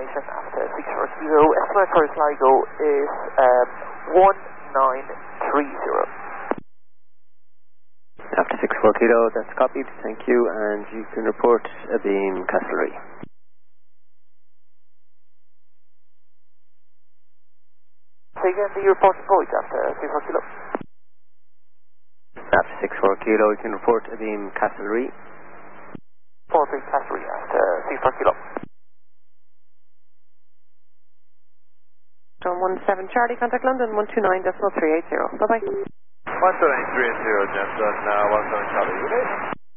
information after 640. Estimate for Sligo is 1930. After 64 kilo, that's copied, thank you, and you can report a beam Castlereagh. Say again the reported voice after 64 kilo. After 64 kilo, you can report a beam Castlereagh. 43 Castlereagh after 64 kilo. 17 Charlie, contact London 129.380. Bye bye. 129.380, Jensen, 17 Charlie.